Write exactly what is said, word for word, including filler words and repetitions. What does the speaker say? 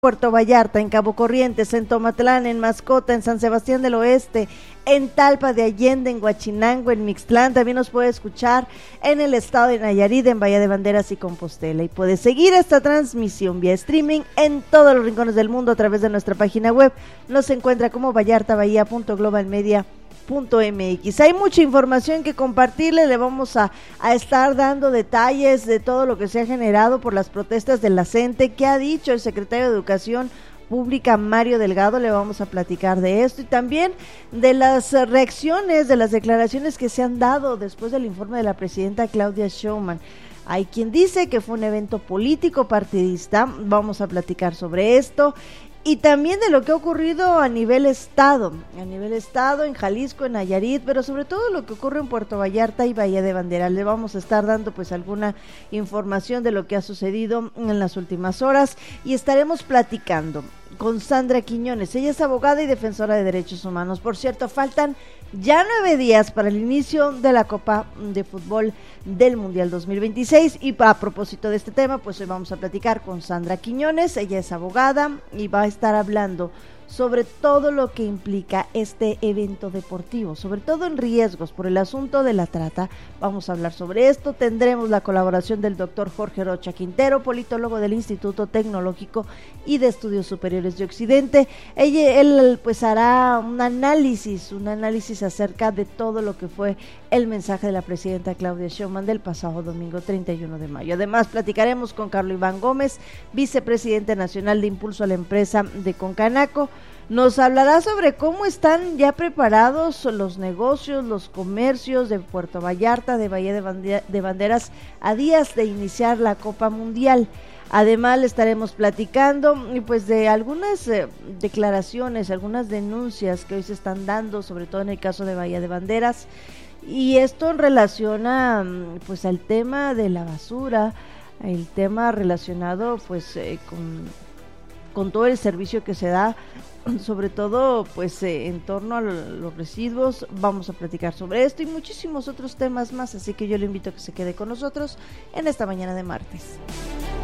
Puerto Vallarta, en Cabo Corrientes, en Tomatlán, en Mascota, en San Sebastián del Oeste, en Talpa de Allende, en Huachinango, en Mixtlán. También nos puede escuchar en el estado de Nayarit, en Bahía de Banderas y Compostela. Y puede seguir esta transmisión vía streaming en todos los rincones del mundo a través de nuestra página web. Nos encuentra como vallartabahía punto global media punto m x. Hay mucha información que compartirle, le vamos a, a estar dando detalles de todo lo que se ha generado por las protestas de la CENTE. ¿Qué ha dicho el secretario de Educación Pública, Mario Delgado? Le vamos a platicar de esto y también de las reacciones, de las declaraciones que se han dado después del informe de la presidenta Claudia Sheinbaum. Hay quien dice que fue un evento político partidista, vamos a platicar sobre esto. Y también de lo que ha ocurrido a nivel estado, a nivel estado, en Jalisco, en Nayarit, pero sobre todo lo que ocurre en Puerto Vallarta y Bahía de Banderas. Le vamos a estar dando pues alguna información de lo que ha sucedido en las últimas horas y estaremos platicando con Sandra Quiñones. Ella es abogada y defensora de derechos humanos. Por cierto, faltan ya nueve días para el inicio de la Copa de Fútbol del Mundial dos mil veintiséis y a propósito de este tema, pues hoy vamos a platicar con Sandra Quiñones. Ella es abogada y va a estar hablando sobre todo lo que implica este evento deportivo, sobre todo en riesgos por el asunto de la trata. Vamos a hablar sobre esto. Tendremos la colaboración del doctor Jorge Rocha Quintero, politólogo del Instituto Tecnológico y de Estudios Superiores de Occidente. Ella, él pues hará un análisis, un análisis acerca de todo lo que fue el mensaje de la presidenta Claudia Sheinbaum del pasado domingo treinta y uno de mayo. Además, platicaremos con Carlos Iván Gómez, vicepresidente nacional de Impulso a la Empresa de Concanaco. Nos hablará sobre cómo están ya preparados los negocios, los comercios de Puerto Vallarta, de Bahía de Banderas, a días de iniciar la Copa Mundial. Además, le estaremos platicando pues de algunas eh, declaraciones, algunas denuncias que hoy se están dando, sobre todo en el caso de Bahía de Banderas, y esto en relación a, pues, al tema de la basura, el tema relacionado pues eh, con, con todo el servicio que se da, sobre todo pues eh, en torno a los residuos. Vamos a platicar sobre esto y muchísimos otros temas más, así que yo le invito a que se quede con nosotros en esta mañana de martes.